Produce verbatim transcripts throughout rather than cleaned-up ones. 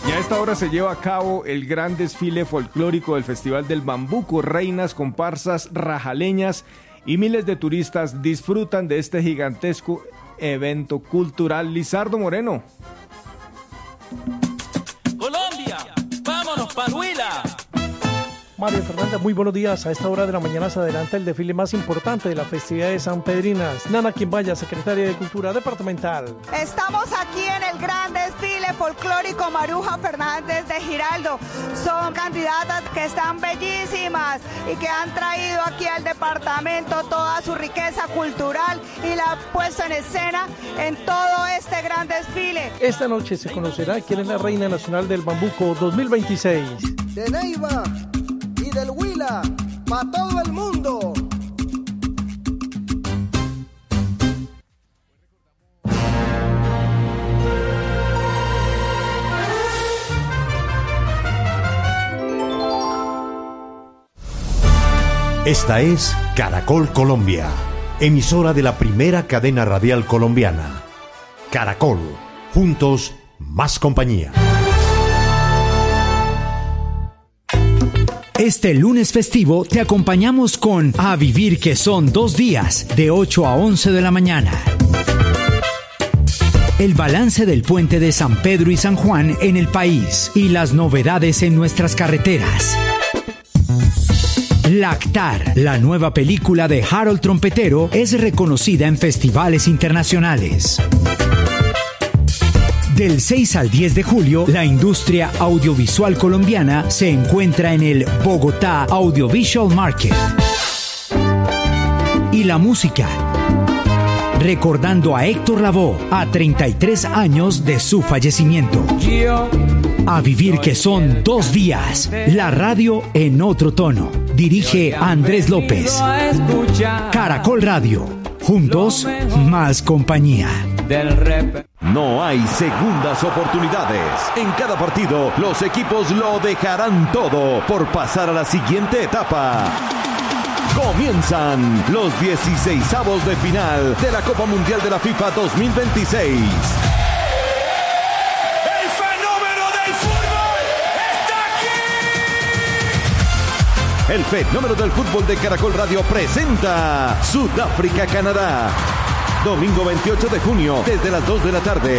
Y a esta hora se lleva a cabo el gran desfile folclórico del Festival del Bambuco. Reinas, comparsas, rajaleñas y miles de turistas disfrutan de este gigantesco evento cultural. Lizardo Moreno. Colombia, vámonos pa' Huila. Mario Fernández, muy buenos días. A esta hora de la mañana se adelanta el desfile más importante de la festividad de San Pedrinas. Nana Quimbaya, secretaria de Cultura Departamental. Estamos aquí en el gran desfile folclórico Maruja Fernández de Giraldo. Son candidatas que están bellísimas y que han traído aquí al departamento toda su riqueza cultural y la han puesto en escena en todo este gran desfile. Esta noche se conocerá quién es la Reina Nacional del Bambuco dos mil veintiséis. De Neiva y del Huila, para todo el mundo. Esta es Caracol Colombia, emisora de la primera cadena radial colombiana. Caracol, juntos, más compañía. Este lunes festivo te acompañamos con A Vivir que son dos días, de ocho a once de la mañana. El balance del puente de San Pedro y San Juan en el país y las novedades en nuestras carreteras. Lactar, la nueva película de Harold Trompetero, es reconocida en festivales internacionales. Del seis al diez de julio, la industria audiovisual colombiana se encuentra en el Bogotá Audiovisual Market. Y la música, recordando a Héctor Lavoe a treinta y tres años de su fallecimiento. A Vivir que son dos días, la radio en otro tono. Dirige Andrés López. Caracol Radio, juntos, más compañía. No hay segundas oportunidades. En cada partido, los equipos lo dejarán todo por pasar a la siguiente etapa. Comienzan los dieciseisavos de final de la Copa Mundial de la FIFA dos mil veintiséis. ¡El fenómeno del fútbol está aquí! El fenómeno del fútbol de Caracol Radio presenta Sudáfrica-Canadá. Domingo veintiocho de junio, desde las dos de la tarde.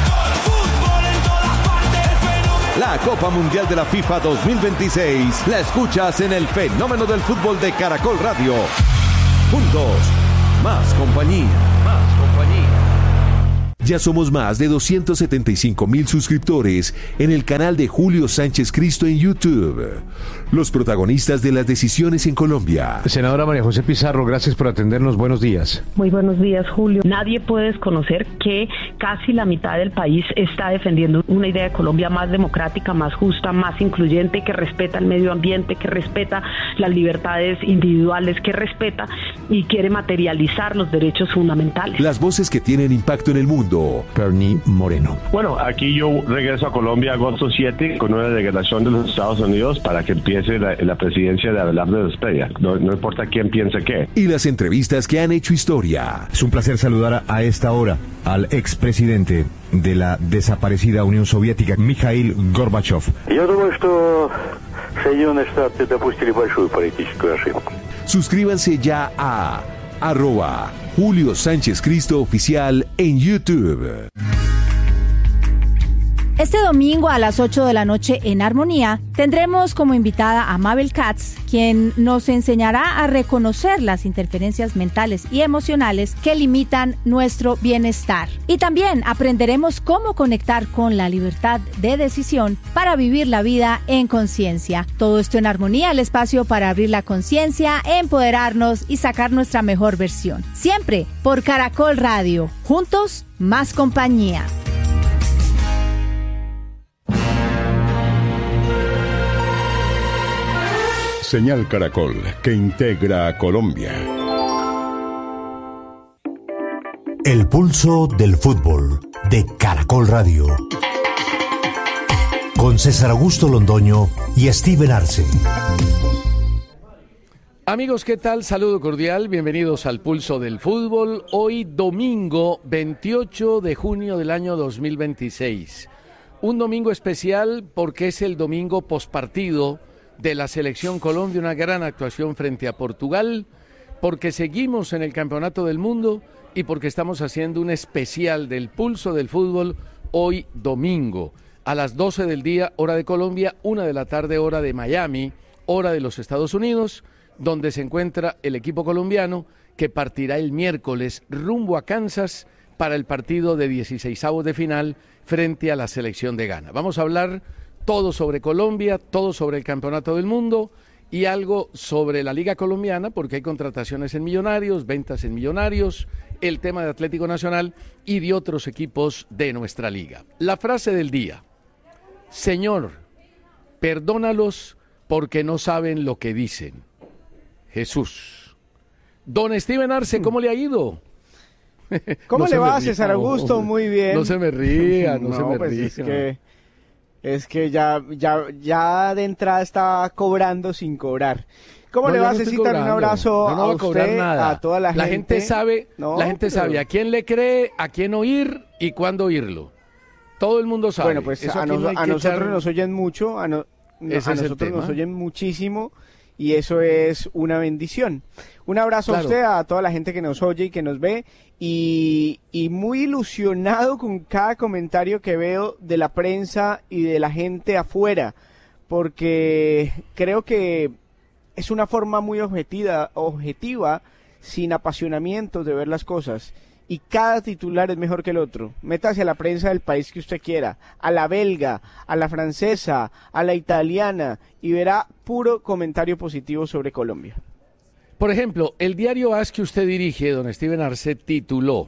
La Copa Mundial de la FIFA dos mil veintiséis la escuchas en el fenómeno del fútbol de Caracol Radio. Juntos, más compañía. Más compañía. Ya somos más de doscientos setenta y cinco mil suscriptores en el canal de Julio Sánchez Cristo en YouTube. Los protagonistas de las decisiones en Colombia. Senadora María José Pizarro, gracias por atendernos. Buenos días. Muy buenos días, Julio. Nadie puede desconocer que casi la mitad del país está defendiendo una idea de Colombia más democrática, más justa, más incluyente, que respeta el medio ambiente, que respeta las libertades individuales, que respeta y quiere materializar los derechos fundamentales. Las voces que tienen impacto en el mundo. Bernie Moreno. Bueno, aquí yo regreso a Colombia agosto siete con una delegación de los Estados Unidos para que empiece la, la presidencia de Abelardo Despella. No, no importa quién piense qué. Y las entrevistas que han hecho historia. Es un placer saludar a esta hora al expresidente de la desaparecida Unión Soviética, Mikhail Gorbachev. Я думаю, что Соединенные Штаты допустили большую политическую ошибку. Suscríbanse ya a arroba Julio Sánchez Cristo Oficial en YouTube. Este domingo a las ocho de la noche en Armonía tendremos como invitada a Mabel Katz, quien nos enseñará a reconocer las interferencias mentales y emocionales que limitan nuestro bienestar. Y también aprenderemos cómo conectar con la libertad de decisión para vivir la vida en conciencia. Todo esto en Armonía, el espacio para abrir la conciencia, empoderarnos y sacar nuestra mejor versión. Siempre por Caracol Radio. Juntos, más compañía. Señal Caracol, que integra a Colombia. El pulso del fútbol de Caracol Radio. Con César Augusto Londoño y Steven Arce. Amigos, ¿qué tal? Saludo cordial, bienvenidos al Pulso del Fútbol. Hoy domingo veintiocho de junio del año dos mil veintiséis. Un domingo especial porque es el domingo pospartido de la Selección Colombia, una gran actuación frente a Portugal, porque seguimos en el Campeonato del Mundo y porque estamos haciendo un especial del Pulso del Fútbol hoy domingo, a las doce del día, hora de Colombia, una de la tarde, hora de Miami, hora de los Estados Unidos, donde se encuentra el equipo colombiano que partirá el miércoles rumbo a Kansas para el partido de dieciseisavos de final frente a la selección de Ghana. Vamos a hablar todo sobre Colombia, todo sobre el Campeonato del Mundo y algo sobre la Liga Colombiana, porque hay contrataciones en Millonarios, ventas en Millonarios, el tema de Atlético Nacional y de otros equipos de nuestra liga. La frase del día: Señor, perdónalos porque no saben lo que dicen. Jesús. Don Steven Arce, ¿cómo le ha ido? ¿Cómo No le va, ría, César Augusto? no, Muy bien. No se me ría, no, no se me pues ría. Es que, es que ya, ya, ya de entrada está cobrando sin cobrar. ¿Cómo No, le yo va, no estoy Cecita? Un cobrando. abrazo Yo no a voy a cobrar usted, nada. a toda la, La gente sabe, No, la gente pero- sabe a quién le cree, a quién oír y cuándo oírlo. Todo el mundo sabe. Bueno, pues Eso a, aquí nos- no hay a que nosotros echar- nos oyen mucho, a, no- Ese a es el nosotros nos tema. oyen muchísimo y eso es una bendición. Un abrazo Claro. a usted, a toda la gente que nos oye y que nos ve y, y muy ilusionado con cada comentario que veo de la prensa y de la gente afuera, porque creo que es una forma muy objetiva, objetiva, sin apasionamientos de ver las cosas. Y cada titular es mejor que el otro. Métase a la prensa del país que usted quiera, a la belga, a la francesa, a la italiana, y verá puro comentario positivo sobre Colombia. Por ejemplo, el diario A S que usted dirige, don Steven Arce, tituló: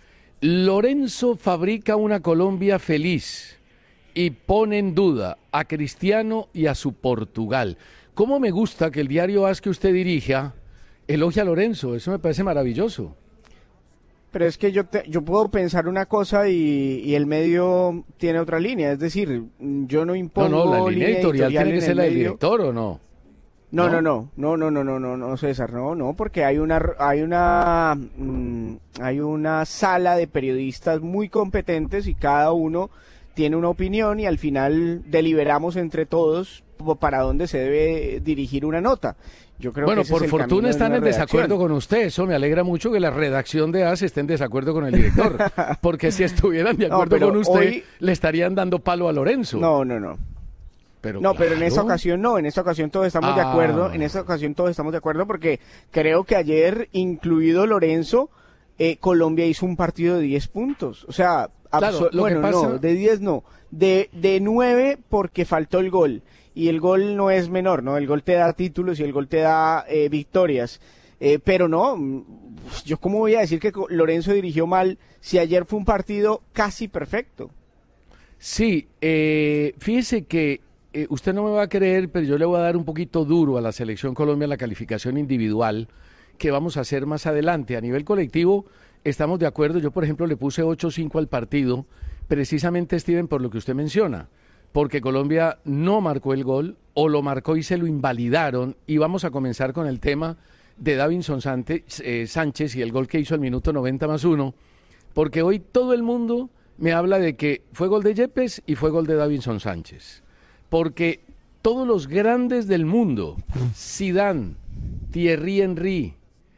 Lorenzo fabrica una Colombia feliz y pone en duda a Cristiano y a su Portugal. ¿Cómo me gusta que el diario A S que usted dirija elogie a Lorenzo? Eso me parece maravilloso. Pero es que yo te- yo puedo pensar una cosa y, y el medio tiene otra línea. Es decir, yo no No, impongo no, la línea línea editorial tiene en que el ser la del medio. director, ¿o no? No, ¿No? no, no, no, no, no, no, no, no, César, no, no, porque hay una, hay una, mm, hay una sala de periodistas muy competentes y cada uno tiene una opinión y al final deliberamos entre todos po- para dónde se debe dirigir una nota. Yo creo Bueno, que ese por es el fortuna camino de están una en desacuerdo redacción. con usted. Eso me alegra mucho que la redacción de A S esté en desacuerdo con el director. Porque si estuvieran de No, acuerdo pero con usted, hoy- le estarían dando palo a Lorenzo. No, no, no. Pero no, pero en esta claro. ocasión no, en esta ocasión todos estamos de Ah. acuerdo, en esta ocasión todos estamos de acuerdo porque creo que ayer, incluido Lorenzo, eh, Colombia hizo un partido de diez puntos. O sea, Claro, abso- lo que bueno, pasa- no, de diez no, de, de nueve porque faltó el gol. Y el gol no es menor, ¿no? El gol te da títulos y el gol te da eh, victorias. Eh, pero no, mm, yo cómo voy a decir que Co- Lorenzo dirigió mal si ayer fue un partido casi perfecto. Sí, eh, fíjese que eh, usted no me va a creer, pero yo le voy a dar un poquito duro a la Selección Colombia en la calificación individual que vamos a hacer más adelante. A nivel colectivo estamos de acuerdo. Yo, por ejemplo, le puse ocho cinco al partido, precisamente, Steven, por lo que usted menciona, porque Colombia no marcó el gol o lo marcó y se lo invalidaron. Y vamos a comenzar con el tema de Davinson Sante- eh, Sánchez y el gol que hizo al minuto noventa más uno, porque hoy todo el mundo me habla de que fue gol de Yepes y fue gol de Davinson Sánchez, porque todos los grandes del mundo, Zidane, Thierry Henry,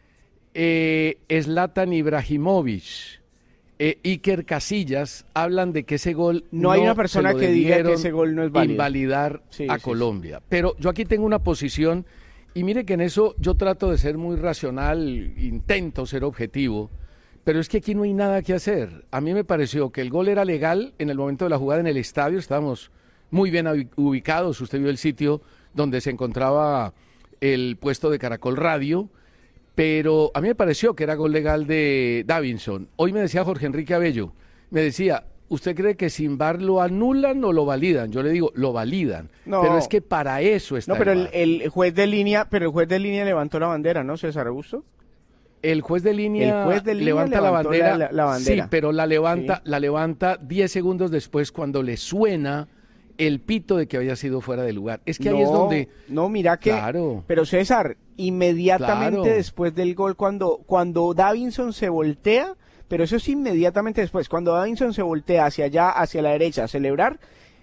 eh, Zlatan Ibrahimovic, eh, Iker Casillas, hablan de que ese gol No hay una persona se lo que diga que debieron ese gol no es válido. invalidar Sí, a sí, Colombia. Pero yo aquí tengo una posición y mire que en eso yo trato de ser muy racional, intento ser objetivo, pero es que aquí no hay nada que hacer. A mí me pareció que el gol era legal en el momento de la jugada en el estadio, estábamos muy bien ubi- ubicados, usted vio el sitio donde se encontraba el puesto de Caracol Radio, pero a mí me pareció que era gol legal de Davinson. Hoy me decía Jorge Enrique Abello, me decía, ¿usted cree que sin V A R lo anulan o lo validan? Yo le digo, lo validan, No. pero es que para eso está No, pero el el, V A R. el juez de línea, pero el juez de línea levantó la bandera, ¿no, César Augusto? El juez de línea, El juez de línea levanta la levantó bandera, la- la bandera. sí, pero la levanta, Sí. la levanta diez segundos después cuando le suena el pito de que había sido fuera de lugar. Es que ahí es No, donde... No, mira que... Claro. Pero César, inmediatamente Claro. después del gol, cuando, cuando Davinson se voltea, pero eso es inmediatamente después, cuando Davinson se voltea hacia allá, hacia la derecha, a celebrar,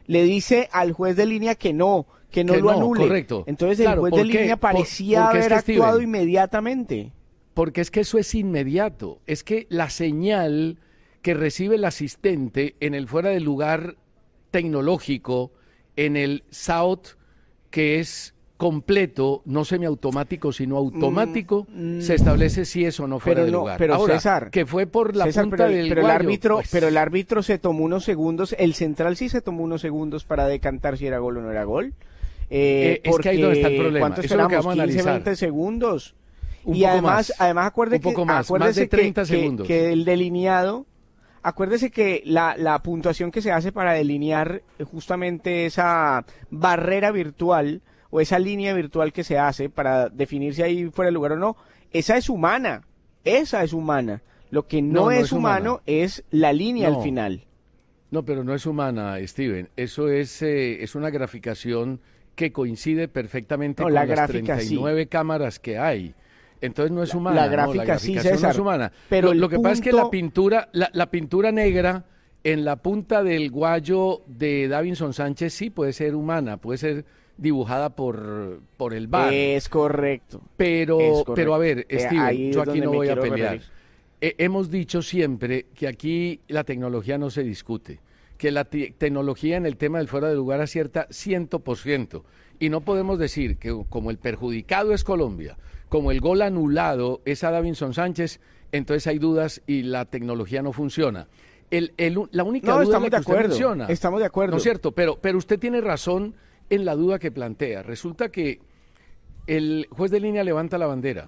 le dice al juez de línea que no, que no que lo no, anule. Correcto. Entonces Claro, el juez ¿por de qué? línea Por- parecía porque es haber que, actuado Steven, inmediatamente. Porque es que eso es inmediato. Es que la señal que recibe el asistente en el fuera de lugar tecnológico, en el S A O T, que es completo, no semiautomático, sino automático, Mm, mm, se establece si es o no fuera pero de no, lugar. pero Ahora, César, que fue por la César, punta pero, del pero el guayo, árbitro, pues, pero el árbitro se tomó unos segundos, el central sí se tomó unos segundos para decantar si era gol o no era gol. Eh, Eh, es que ahí donde está el porque, problema. ¿cuánto Eso es lo que esperamos? vamos a quince, analizar. veinte segundos. Un y poco además, más, además acuerde un que, poco más, más acuérdese de treinta que, segundos. Que, que el delineado, acuérdese que la, la puntuación que se hace para delinear justamente esa barrera virtual o esa línea virtual que se hace para definir si hay fuera de lugar o no, esa es humana, esa es humana. Lo que no, No, no es, es humano humana. es la línea No. al final. No, pero no es humana, Steven. Eso es, eh, es una graficación que coincide perfectamente No, con la las gráfica treinta y nueve sí. cámaras que hay. Entonces no es humana. la no, gráfica sí, graficación no César, es humana. pero lo, el lo que pasa es que la punto- pintura, la, la pintura negra en la punta del guayo de Davinson Sánchez sí puede ser humana, puede ser dibujada por, por el V A R. Es correcto. Pero, Es correcto. pero a ver, Eh, Steven, ahí yo es aquí donde no me voy a quiero pelear. referir. Eh, hemos dicho siempre que aquí la tecnología no se discute, que la te- tecnología en el tema del fuera de lugar acierta cien por ciento. Y no podemos decir que como el perjudicado es Colombia, como el gol anulado es a Davinson Sánchez, entonces hay dudas y la tecnología no funciona. El, el, la única No, duda estamos es la de que usted acuerdo, menciona. estamos de acuerdo. ¿No es cierto? Pero, pero usted tiene razón en la duda que plantea. Resulta que el juez de línea levanta la bandera,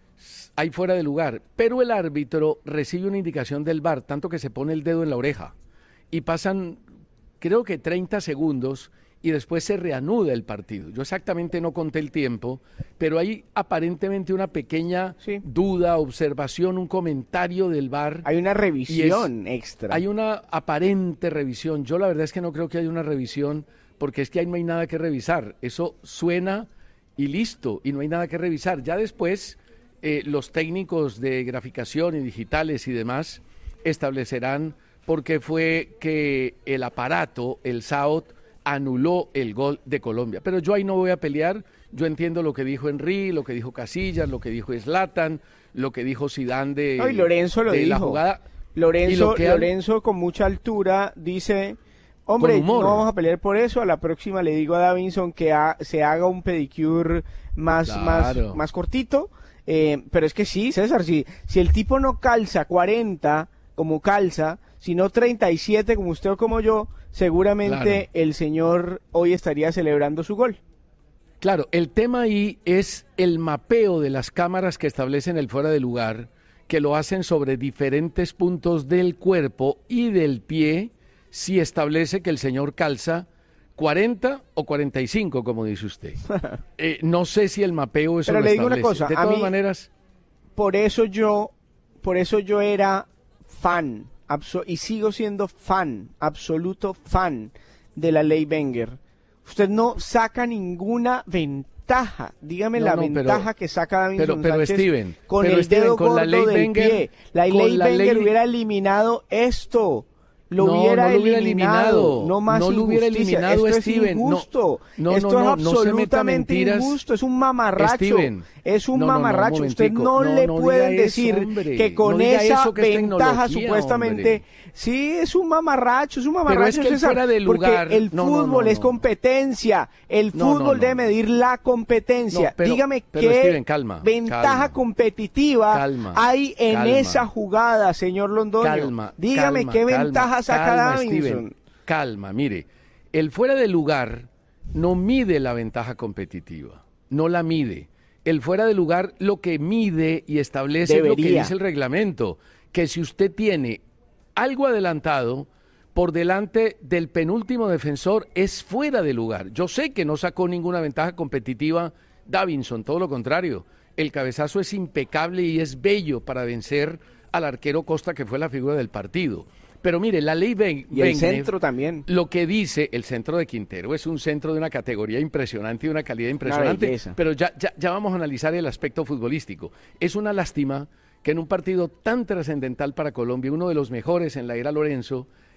hay fuera de lugar, pero el árbitro recibe una indicación del V A R, tanto que se pone el dedo en la oreja y pasan, creo que treinta segundos y después se reanuda el partido. Yo exactamente no conté el tiempo, pero hay aparentemente una pequeña duda, observación, un comentario del V A R. Hay una y es- revisión extra. Hay una aparente revisión. Yo la verdad es que no creo que haya una revisión, porque es que ahí no hay nada que revisar. Eso suena y listo, y no hay nada que revisar. Ya después, eh, los técnicos de graficación y digitales y demás establecerán por qué fue que el aparato, el S A O T, anuló el gol de Colombia. Pero yo ahí no voy a pelear. Yo entiendo lo que dijo Henry, lo que dijo Casillas, lo que dijo Zlatan, lo que dijo Zidane de, No, y Lorenzo lo de la dijo. jugada. Y Lorenzo, lo que han- Lorenzo con mucha altura dice, hombre, Con no humor. vamos a pelear por eso, a la próxima le digo a Davinson que ha- se haga un pedicure más, Claro. más, más cortito, eh, pero es que sí, César, si, si el tipo no calza cuarenta como calza, sino treinta y siete como usted o como yo, seguramente Claro. el señor hoy estaría celebrando su gol. Claro, el tema ahí es el mapeo de las cámaras que establecen el fuera de lugar, que lo hacen sobre diferentes puntos del cuerpo y del pie, si establece que el señor calza cuarenta o cuarenta y cinco, como dice usted. Eh, no sé si el mapeo eso Pero lo le digo una establece. cosa, De a todas mí- maneras, Por eso yo, por eso yo era fan, abso- y sigo siendo fan, absoluto fan de la ley Wenger. Usted no saca ninguna ventaja. Dígame No, la no, pero- ventaja que saca Davinson pero- pero, Sánchez Steven, con pero, el Steven, dedo con la gordo ley del Wenger, pie. La con ley la Wenger ley- hubiera eliminado esto. Lo No, hubiera, no lo hubiera eliminado, eliminado. no más No lo hubiera injusticia. eliminado, Esto Steven. es No, injusto. no, Esto no, es no, no se meta absolutamente mentiras. injusto. Es un mamarracho. Steven, es un no, no, no, un mamarracho. Usted momentico. no, No, le no pueden diga eso, decir hombre. que con No diga esa eso, que es ventaja tecnología, supuestamente... hombre. Sí, es un mamarracho, es un mamarracho, Pero es que el César, fuera de lugar- porque el no, no, fútbol no, es no. competencia. El No, fútbol no, no. debe medir la competencia. No, pero- Dígame pero, qué Steven, calma, ventaja calma. competitiva Calma, hay en calma. esa jugada, señor Londoño. Calma. Dígame calma, qué calma, ventaja saca calma, Davinson. Steven, calma, mire. El fuera de lugar no mide la ventaja competitiva. No la mide. El fuera de lugar lo que mide y establece es lo que Debería. dice el reglamento. Que si usted tiene algo adelantado por delante del penúltimo defensor, es fuera de lugar. Yo sé que no sacó ninguna ventaja competitiva Davinson, todo lo contrario. El cabezazo es impecable y es bello para vencer al arquero Costa, que fue la figura del partido. Pero mire, la ley Wen- Y el Wenger, centro también. lo que dice el centro de Quintero es un centro de una categoría impresionante y una calidad impresionante, belleza. pero ya, ya, ya vamos a analizar el aspecto futbolístico. Es una lástima que en un partido tan trascendental para Colombia, uno de los mejores en la era Lorenzo,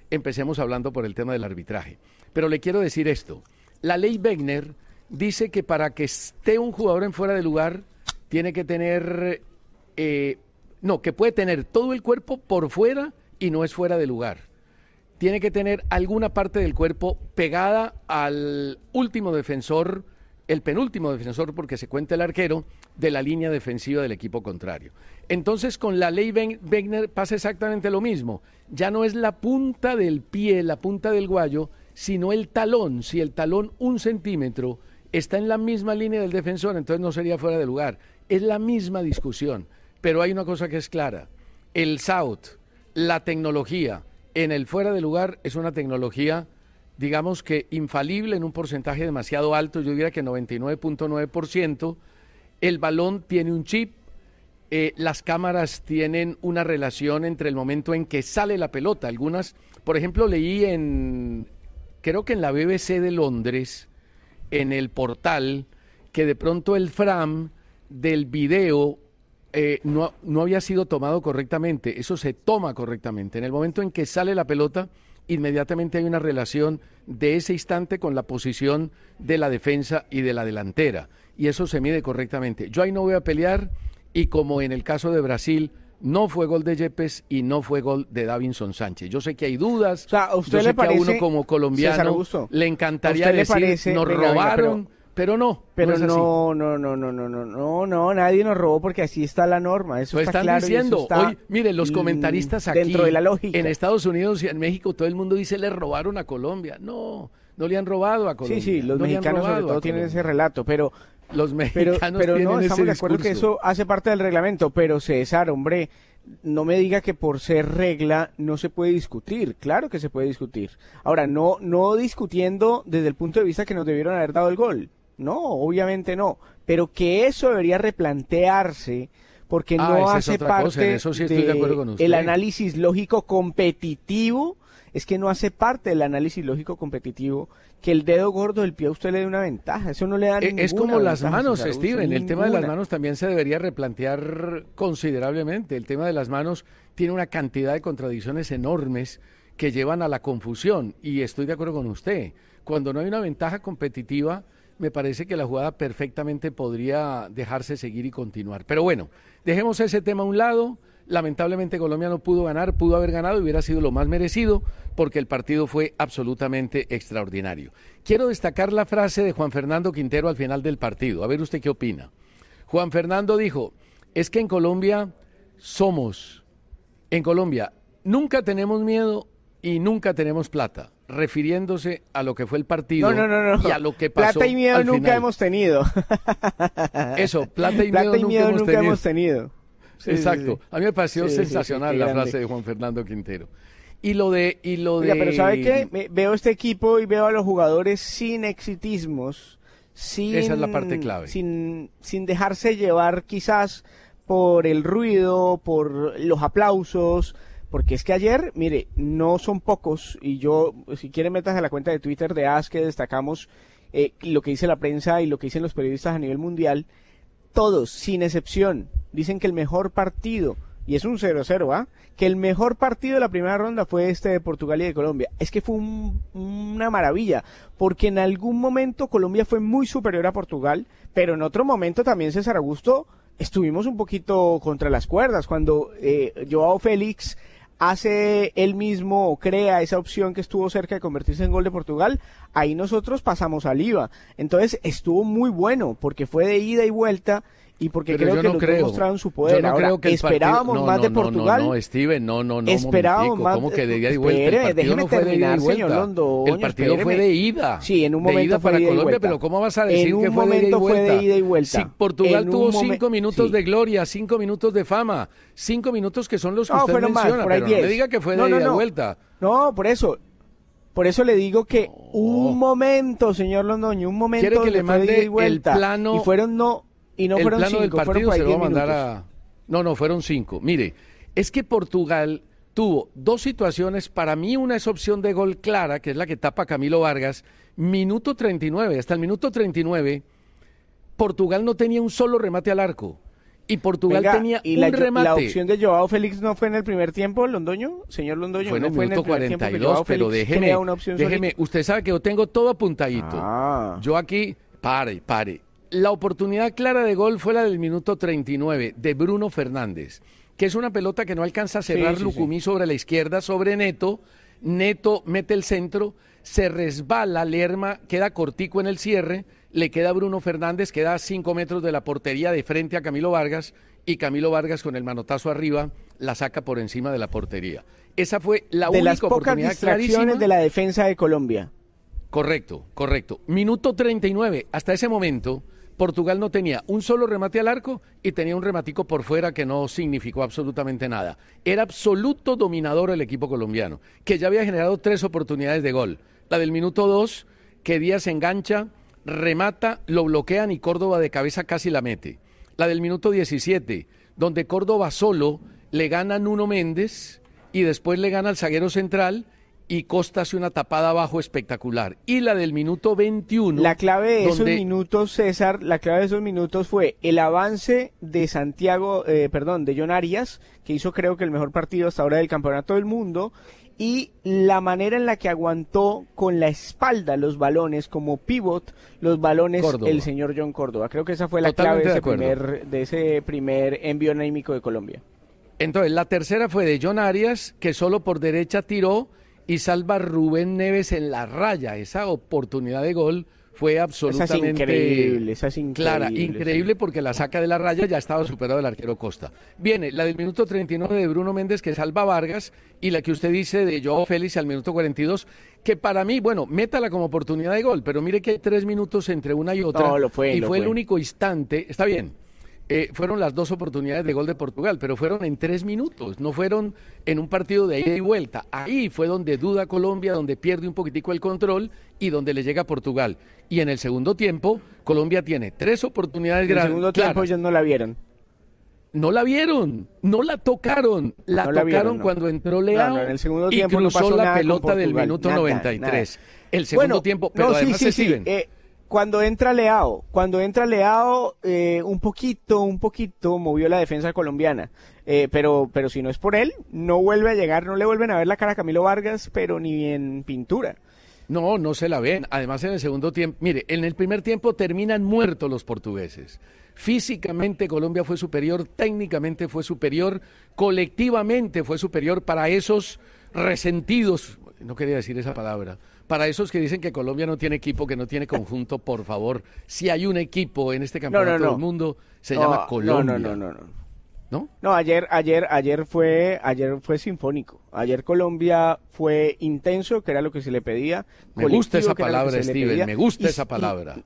empecemos hablando por el tema del arbitraje. Pero le quiero decir esto, la ley Wegner dice que para que esté un jugador en fuera de lugar, tiene que tener, eh, no, que puede tener todo el cuerpo por fuera y no es fuera de lugar. Tiene que tener alguna parte del cuerpo pegada al último defensor, el penúltimo defensor, porque se cuenta el arquero, de la línea defensiva del equipo contrario. Entonces, con la ley Wegner pasa exactamente lo mismo. Ya no es la punta del pie, la punta del guayo, sino el talón. Si el talón un centímetro está en la misma línea del defensor, entonces no sería fuera de lugar. Es la misma discusión, pero hay una cosa que es clara. El S A U T, la tecnología en el fuera de lugar es una tecnología, digamos que infalible en un porcentaje demasiado alto, yo diría que noventa y nueve punto nueve por ciento. El balón tiene un chip, eh, las cámaras tienen una relación entre el momento en que sale la pelota. Algunas, por ejemplo, leí en, creo que en la B B C de Londres, en el portal, que de pronto el frame del video eh, no, no había sido tomado correctamente. Eso se toma correctamente. En el momento en que sale la pelota, inmediatamente hay una relación de ese instante con la posición de la defensa y de la delantera, y eso se mide correctamente. Yo ahí no voy a pelear, y como en el caso de Brasil, no fue gol de Yepes y no fue gol de Davinson Sánchez. Yo sé que hay dudas, o sea, ¿a usted yo le sé parece, que a uno como colombiano le encantaría decir, parece, nos venga, robaron, venga, pero, pero no, pero no es así. no, no, no, no, no, no, no, no, nadie nos robó porque así está la norma, eso Lo está están claro. diciendo, y eso está, hoy, mire, los comentaristas aquí, dentro de la lógica. en Estados Unidos y en México, todo el mundo dice, le robaron a Colombia. No, no le han robado a Colombia. Sí, sí, los no mexicanos sobre todo tienen ese relato, pero... Los mexicanos pero, pero tienen no, ese estamos de acuerdo discurso. que eso hace parte del reglamento, pero César, hombre, no me diga que por ser regla no se puede discutir. Claro que se puede discutir. Ahora, no, no discutiendo desde el punto de vista que nos debieron haber dado el gol. No, obviamente no. Pero que eso debería replantearse porque Ah, no esa es hace otra parte cosa, en eso sí estoy de acuerdo con usted. el análisis lógico competitivo. Es que no hace parte del análisis lógico competitivo que el dedo gordo del pie a usted le dé una ventaja. Eso no le da Eh, ninguna Es como las ventaja, manos, César, Steven. El tema de ninguna. las manos también se debería replantear considerablemente. El tema de las manos tiene una cantidad de contradicciones enormes que llevan a la confusión. Y estoy de acuerdo con usted. Cuando no hay una ventaja competitiva, me parece que la jugada perfectamente podría dejarse seguir y continuar. Pero bueno, dejemos ese tema a un lado. Lamentablemente Colombia no pudo ganar, pudo haber ganado y hubiera sido lo más merecido porque el partido fue absolutamente extraordinario. Quiero destacar la frase de Juan Fernando Quintero al final del partido. A ver usted qué opina. Juan Fernando dijo, es que en Colombia somos, en Colombia nunca tenemos miedo y nunca tenemos plata, refiriéndose a lo que fue el partido No, no, no, no. y a lo que pasó Plata y miedo al nunca final. hemos tenido. Eso, plata y Plata miedo, y miedo nunca, nunca hemos hemos tenido. Sí, Exacto. sí, sí. A mí me pareció Sí, sí, sí, sensacional qué la grande. frase de Juan Fernando Quintero. Y lo de y lo Oiga, de pero ¿sabe qué? Me- veo este equipo y veo a los jugadores sin exitismos, sin, Esa es la parte clave. sin, sin dejarse llevar quizás por el ruido, por los aplausos, porque es que ayer, mire, no son pocos, y yo, si quieren metas a la cuenta de Twitter de A S que destacamos eh, lo que dice la prensa y lo que dicen los periodistas a nivel mundial, todos, sin excepción, dicen que el mejor partido, y es un cero cero, ¿ah? Que el mejor partido de la primera ronda fue este de Portugal y de Colombia. Es que fue un- una maravilla, porque en algún momento Colombia fue muy superior a Portugal, pero en otro momento también, César Augusto, estuvimos un poquito contra las cuerdas, cuando eh, Joao Félix hace él mismo o crea esa opción que estuvo cerca de convertirse en gol de Portugal, ahí nosotros pasamos saliva. Entonces estuvo muy bueno, porque fue de ida y vuelta, y porque Pero creo yo que no los creo. dos mostraron su poder. Yo no Ahora, creo que el esperábamos partido- no, más no, de no, Portugal. No, no, Steven, no, no, no. Esperábamos momentico, más. ¿Cómo que de ida y vuelta? Espere, El partido déjeme no fue de ida y terminar, vuelta. señor Londoño, El partido fue espéreme. de ida. Sí, en un De momento ida fue para de ida y Colombia, vuelta. pero ¿cómo vas a decir En que un fue de ida y momento fue vuelta? de ida y vuelta. Si Portugal En un tuvo momen- cinco minutos sí. de gloria, cinco minutos de fama, cinco minutos que son los que No, usted fueron más, menciona, por ahí pero no me diez. diga que fue de No, no, ida y no. vuelta. No, por eso. Por eso le digo que un momento, señor Londoño, un momento ¿Quiere que donde le fue de mande ida y vuelta. el plano? Y fueron no, y no el fueron plano del cinco, fueron partido por ahí se lo va a diez mandar minutos. a... No, no, fueron cinco. Mire, es que Portugal tuvo dos situaciones, para mí una es opción de gol clara, que es la que tapa Camilo Vargas, minuto treinta y nueve, hasta el minuto treinta y nueve, Portugal no tenía un solo remate al arco. Y Portugal Venga, tenía y un la, remate. La opción de Joao Félix no fue en el primer tiempo, Londoño, señor Londoño. Fue en no el fue minuto en el primer cuarenta y tiempo dos, que Joao pero Félix déjeme, crea una opción déjeme, solita. usted sabe que yo tengo todo apuntadito. Ah. Yo aquí, pare, pare. La oportunidad clara de gol fue la del minuto treinta y nueve de Bruno Fernández, que es una pelota que no alcanza a cerrar Sí, sí, Lucumí sobre la izquierda, sobre Neto. Neto mete el centro, se resbala Lerma, queda cortico en el cierre, le queda Bruno Fernández, queda a cinco metros de la portería de frente a Camilo Vargas, y Camilo Vargas con el manotazo arriba la saca por encima de la portería. Esa fue la de única las pocas oportunidad distracciones clarísima. de la defensa de Colombia. Correcto, correcto. Minuto treinta y nueve. Hasta ese momento, Portugal no tenía un solo remate al arco y tenía un rematico por fuera que no significó absolutamente nada. Era absoluto dominador el equipo colombiano, que ya había generado tres oportunidades de gol. La del minuto dos, que Díaz engancha, remata, lo bloquean y Córdoba de cabeza casi la mete. La del minuto diecisiete, donde Córdoba solo le gana a Nuno Méndez y después le gana al zaguero central y Costa hace una tapada abajo espectacular. Y la del minuto veintiuno... La clave de esos donde... minutos, César, la clave de esos minutos fue el avance de Santiago, eh, perdón, de John Arias, que hizo creo que el mejor partido hasta ahora del Campeonato del Mundo, y la manera en la que aguantó con la espalda los balones, como pivot, los balones Córdoba. el señor John Córdoba. Creo que esa fue la Totalmente clave de de ese, acuerdo. primer, de ese primer envío anímico de Colombia. Entonces, la tercera fue de John Arias, que solo por derecha tiró y salva a Rubén Neves en la raya. Esa oportunidad de gol fue absolutamente Esa es increíble, esa es increíble. clara, increíble sí. porque la saca de la raya, ya estaba superado el arquero Costa. Viene la del minuto treinta y nueve de Bruno Méndez, que salva a Vargas, y la que usted dice de Joao Félix al minuto cuarenta y dos, que para mí, bueno, métala como oportunidad de gol, pero mire que hay tres minutos entre una y otra, No, lo fue, y lo fue el fue. único instante, está bien, Eh, fueron las dos oportunidades de gol de Portugal, pero fueron en tres minutos, no fueron en un partido de ida y vuelta. Ahí fue donde duda Colombia, donde pierde un poquitico el control y donde le llega a Portugal. Y en el segundo tiempo, Colombia tiene tres oportunidades En el grandes. segundo tiempo ellos no la vieron. No la vieron, no la tocaron, la No la tocaron vieron, no. cuando entró Leao No, no, en el segundo y tiempo no cruzó pasó la nada con pelota del Portugal, minuto nada, noventa y tres. nada. El segundo Bueno, tiempo, pero no, sí, además sí, sí, Steven, eh, cuando entra Leao, cuando entra Leao, eh, un poquito, un poquito movió la defensa colombiana, eh, pero, pero si no es por él, no vuelve a llegar, no le vuelven a ver la cara a Camilo Vargas, pero ni en pintura. No, no se la ven. Además, en el segundo tiempo, mire, en el primer tiempo terminan muertos los portugueses. Físicamente Colombia fue superior, técnicamente fue superior, colectivamente fue superior para esos resentidos, no quería decir esa palabra, para esos que dicen que Colombia no tiene equipo, que no tiene conjunto, por favor. Si hay un equipo en este campeonato No, no, no. del mundo, se No, llama Colombia. No, no, no, no, no. ¿No? No, ayer, ayer, ayer fue, ayer fue sinfónico. Ayer Colombia fue intenso, que era lo que se le pedía. Me gusta esa colectivo, que era lo que palabra, se le Steven, pedía. me gusta Y- esa y- palabra.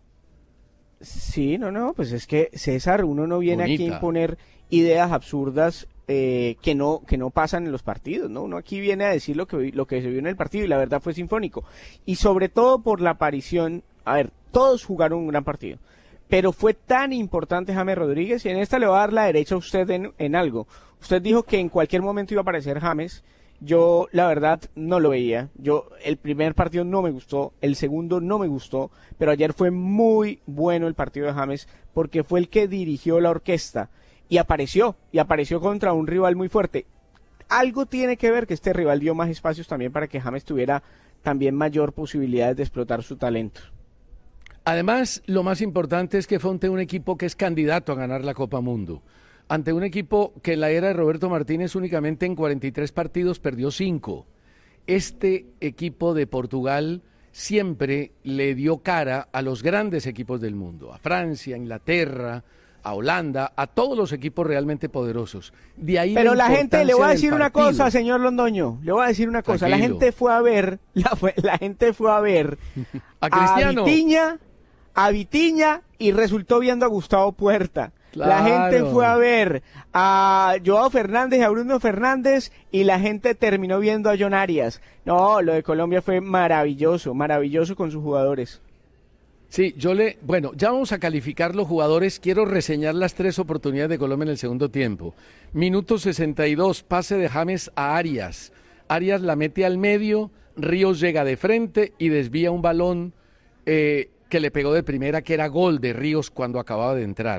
Sí, no, no, pues es que César, uno no viene aquí a Bonita. imponer ideas absurdas eh, que no que no pasan en los partidos, ¿no? Uno aquí viene a decir lo que vi- lo que se vio en el partido y la verdad fue sinfónico. Y sobre todo por la aparición, a ver, todos jugaron un gran partido, pero fue tan importante James Rodríguez, y en esta le va a dar la derecha a usted en, en algo. Usted dijo que en cualquier momento iba a aparecer James. Yo, la verdad, no lo veía. Yo, el primer partido no me gustó, el segundo no me gustó, pero ayer fue muy bueno el partido de James porque fue el que dirigió la orquesta y apareció, y apareció contra un rival muy fuerte. Algo tiene que ver que este rival dio más espacios también para que James tuviera también mayor posibilidades de explotar su talento. Además, lo más importante es que fue ante un equipo que es candidato a ganar la Copa Mundo. Ante un equipo que en la era de Roberto Martínez únicamente en cuarenta y tres partidos perdió cinco. Este equipo de Portugal siempre le dio cara a los grandes equipos del mundo, a Francia, a Inglaterra, a Holanda, a todos los equipos realmente poderosos. De ahí Pero la, gente, le voy a importancia decir del una partido. cosa, señor Londoño, le voy a decir una cosa, la Tranquilo. gente fue a ver, la, fue- la gente fue a ver A Cristiano. Vitiña, a Vitiña y resultó viendo a Gustavo Puerta. La Claro. gente fue a ver a Joao Fernández y a Bruno Fernández y la gente terminó viendo a John Arias. No, lo de Colombia fue maravilloso, maravilloso con sus jugadores. Sí, yo le, bueno, ya vamos a calificar los jugadores. Quiero reseñar las tres oportunidades de Colombia en el segundo tiempo. Minuto sesenta y dos, pase de James a Arias. Arias la mete al medio, Ríos llega de frente y desvía un balón eh, que le pegó de primera, que era gol de Ríos cuando acababa de entrar.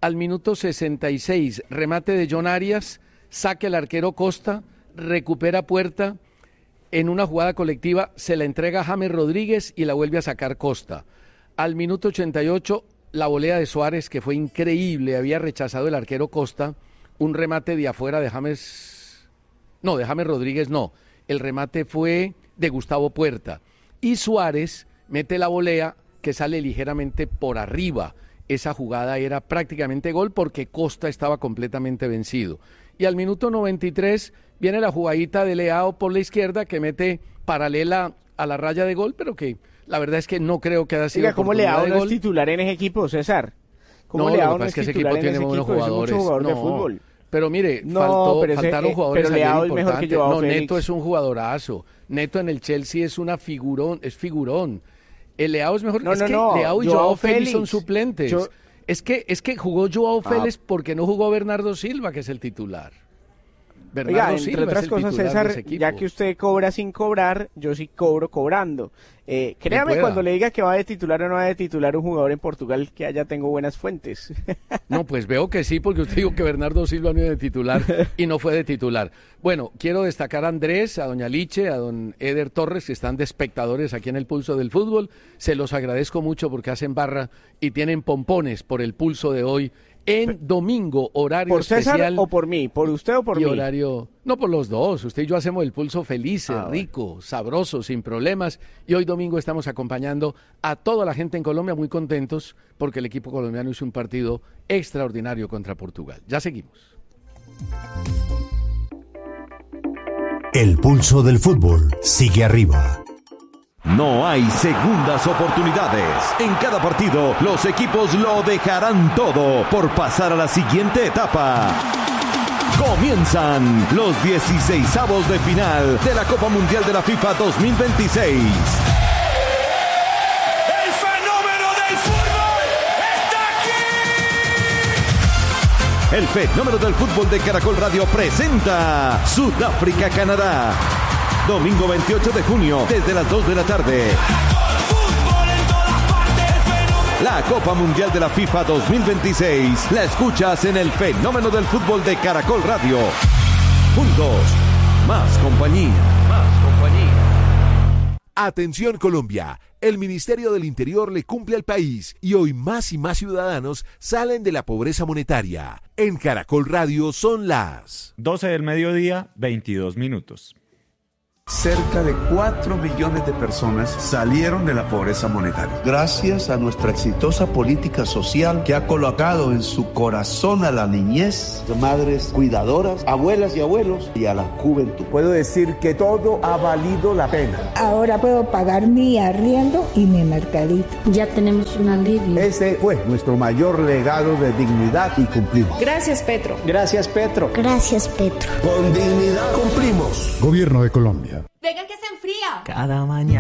Al minuto sesenta y seis, remate de John Arias, saque el arquero Costa, recupera Puerta, en una jugada colectiva se la entrega a James Rodríguez y la vuelve a sacar Costa. Al minuto ochenta y ocho, la volea de Suárez, que fue increíble, había rechazado el arquero Costa, un remate de afuera de James, no, de James Rodríguez no, el remate fue de Gustavo Puerta. Y Suárez mete la volea que sale ligeramente por arriba. Esa jugada era prácticamente gol porque Costa estaba completamente vencido. Y al minuto noventa y tres viene la jugadita de Leao por la izquierda que mete paralela a la raya de gol, pero que la verdad es que no creo que haya sido Oiga, ¿cómo Leao no es titular en ese equipo, César? ¿Cómo no, Leao lo que no es es que ese titular equipo tiene en ese buenos equipo? jugadores. Es un jugador no, de fútbol. Pero mire, No, faltó, pero ese, faltaron eh, jugadores pero Leao ayer es mejor que importantes. Joao No, Félix. Neto es un jugadorazo. Neto en el Chelsea es una figurón, es figurón. El Leao es mejor. No, es no, que no, Leao y Joao Joao Félix Félix. son suplentes. Yo- Es que es que jugó Joao Ah. Félix porque no jugó Bernardo Silva, que es el titular. Bernardo Oiga, entre Silva otras es el cosas, titular de César, ese equipo. ya que usted cobra sin cobrar, yo sí cobro cobrando. Eh, créame pueda. cuando le diga que va de titular o no va de titular un jugador en Portugal, que allá tengo buenas fuentes. No, pues veo que sí, porque usted dijo que Bernardo Silva no iba de titular y no fue de titular. Bueno, quiero destacar a Andrés, a doña Liche, a don Eder Torres, que están de espectadores aquí en el Pulso del Fútbol. Se los agradezco mucho porque hacen barra y tienen pompones por el pulso de hoy en domingo, horario ¿Por César especial. o por mí? ¿Por usted o por y mí? horario, no por los dos, usted y yo hacemos el pulso felices, Ah, bueno. rico, sabroso, sin problemas, y hoy domingo estamos acompañando a toda la gente en Colombia muy contentos porque el equipo colombiano hizo un partido extraordinario contra Portugal. Ya seguimos. El pulso del fútbol sigue arriba. No hay segundas oportunidades. En cada partido, los equipos lo dejarán todo por pasar a la siguiente etapa. Comienzan los dieciseisavos de final de la Copa Mundial de la FIFA dos mil veintiséis. ¡El fenómeno del fútbol está aquí! El fenómeno del fútbol de Caracol Radio presenta Sudáfrica-Canadá. Domingo veintiocho de junio, desde las dos de la tarde. La Copa Mundial de la FIFA dos mil veintiséis la escuchas en el fenómeno del fútbol de Caracol Radio. Juntos, más compañía. Más compañía. Atención Colombia, el Ministerio del Interior le cumple al país y hoy más y más ciudadanos salen de la pobreza monetaria. En Caracol Radio son las doce del mediodía, veintidós minutos. Cerca de cuatro millones de personas salieron de la pobreza monetaria. Gracias a nuestra exitosa política social que ha colocado en su corazón a la niñez, madres cuidadoras, abuelas y abuelos y a la juventud. Puedo decir que todo ha valido la pena. Ahora puedo pagar mi arriendo y mi mercadito. Ya tenemos un alivio. Ese fue nuestro mayor legado de dignidad y cumplimos. Gracias, Petro. Gracias, Petro. Gracias, Petro. Con dignidad cumplimos. Gobierno de Colombia. Venga que se enfría. Cada mañana.